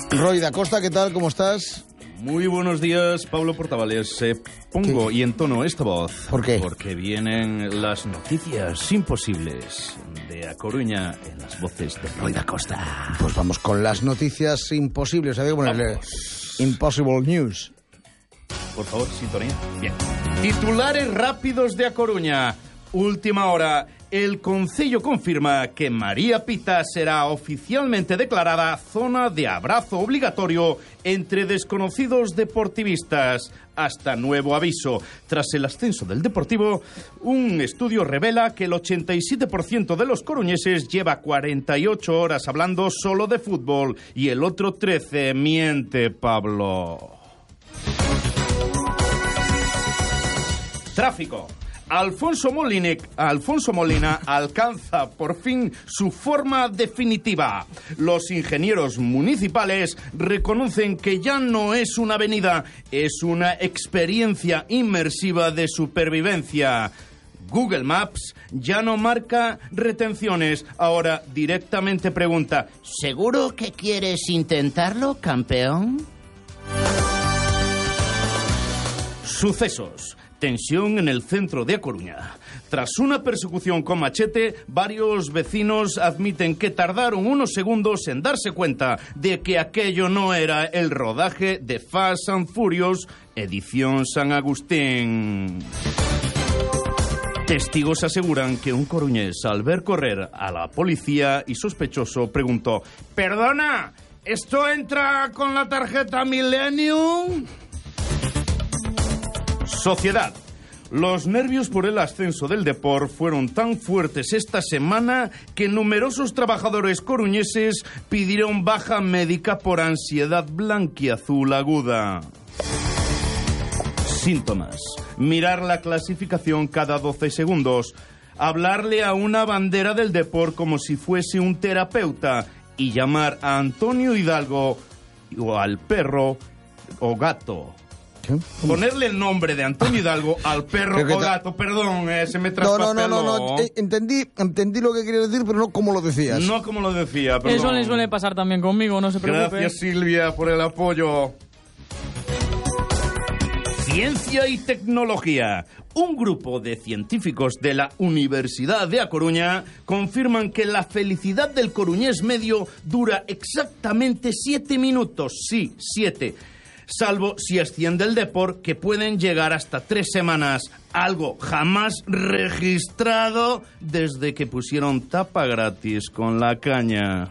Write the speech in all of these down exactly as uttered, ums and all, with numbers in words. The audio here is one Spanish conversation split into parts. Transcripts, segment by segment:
Roy da Costa, ¿qué tal? ¿Cómo estás? Muy buenos días, Pablo Portavales. Eh, pongo ¿Qué? y entono esta voz. ¿Por qué? Porque vienen las noticias imposibles de A Coruña en las voces de Roy da Costa. Pues vamos con las noticias imposibles. Había que ponerle Impossible News. Por favor, sintonía. Bien. Titulares rápidos de A Coruña. Última hora. El Concello confirma que María Pita será oficialmente declarada zona de abrazo obligatorio entre desconocidos deportivistas. Hasta nuevo aviso. Tras el ascenso del Deportivo, un estudio revela que el ochenta y siete por ciento de los coruñeses lleva cuarenta y ocho horas hablando solo de fútbol y el otro trece miente, Pablo. Tráfico. Alfonso Molina, Alfonso Molina alcanza por fin su forma definitiva. Los ingenieros municipales reconocen que ya no es una avenida, es una experiencia inmersiva de supervivencia. Google Maps ya no marca retenciones, ahora directamente pregunta: ¿seguro que quieres intentarlo, campeón? Sucesos. Tensión en el centro de A Coruña. Tras una persecución con machete, varios vecinos admiten que tardaron unos segundos en darse cuenta de que aquello no era el rodaje de Fast and Furious, edición San Agustín. Testigos aseguran que un coruñés, al ver correr a la policía y sospechoso, preguntó: «Perdona, ¿esto entra con la tarjeta Millennium?» Sociedad. Los nervios por el ascenso del Depor fueron tan fuertes esta semana que numerosos trabajadores coruñeses pidieron baja médica por ansiedad blanquiazul aguda. Síntomas. Mirar la clasificación cada doce segundos. Hablarle a una bandera del Depor como si fuese un terapeuta y llamar a Antonio Hidalgo o al perro o gato. ¿Qué? Ponerle el nombre de Antonio Hidalgo al perro o gato, perdón, eh, se me traspapeló. No, no, no, no, no. Eh, entendí, entendí lo que querías decir, pero no como lo decías. No como lo decía, perdón. Eso le suele pasar también conmigo, no se preocupe. Gracias, Silvia, por el apoyo. Ciencia y tecnología. Un grupo de científicos de la Universidad de A Coruña confirman que la felicidad del coruñés medio dura exactamente siete minutos. Sí, siete. Salvo si asciende el Depor, que pueden llegar hasta tres semanas, algo jamás registrado desde que pusieron tapa gratis con la caña.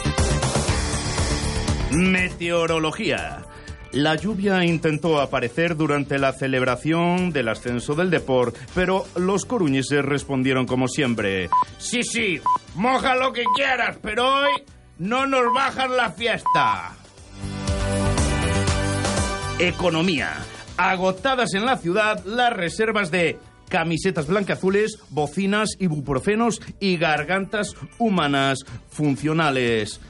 Meteorología. La lluvia intentó aparecer durante la celebración del ascenso del Depor, pero los coruñeses respondieron como siempre: sí, sí, moja lo que quieras, pero hoy no nos bajas la fiesta. Economía. Agotadas en la ciudad las reservas de camisetas blanqueazules, bocinas, ibuprofenos y gargantas humanas funcionales.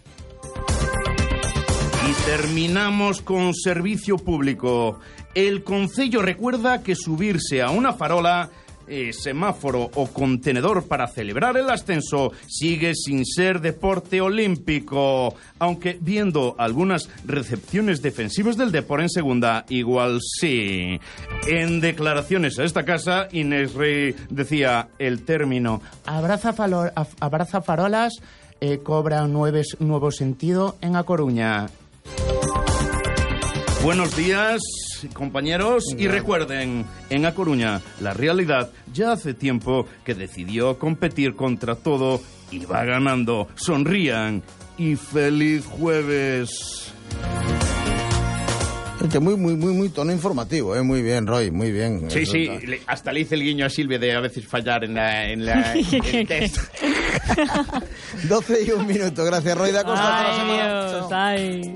Y terminamos con servicio público. El Concello recuerda que subirse a una farola, eh, semáforo o contenedor para celebrar el ascenso sigue sin ser deporte olímpico, aunque viendo algunas recepciones defensivas del Depor en segunda, igual sí. En declaraciones a esta casa, Inés Rey decía: el término abraza, falo- abraza farolas eh, cobra un nueve, nuevo sentido en A Coruña. Buenos días, compañeros, y recuerden, en A Coruña, la realidad ya hace tiempo que decidió competir contra todo y va ganando. Sonrían y feliz jueves. Muy, muy, muy, muy tono informativo, ¿eh? Muy bien, Roy, muy bien. Sí, Eso sí, está. le, hasta le hice el guiño a Silvia de a veces fallar en la, en la el test. doce y un minuto, gracias, Roy da Costa. Hasta la semana. Adiós, Chao. ay.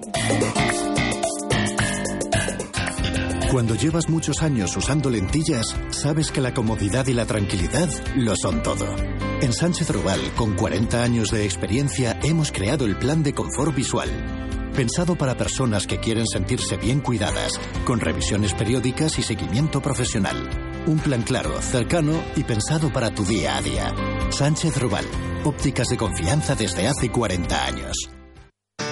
Cuando llevas muchos años usando lentillas, sabes que la comodidad y la tranquilidad lo son todo. En Sánchez Rubal, con cuarenta años de experiencia, hemos creado el plan de confort visual. Pensado para personas que quieren sentirse bien cuidadas, con revisiones periódicas y seguimiento profesional. Un plan claro, cercano y pensado para tu día a día. Sánchez Rubal, ópticas de confianza desde hace cuarenta años.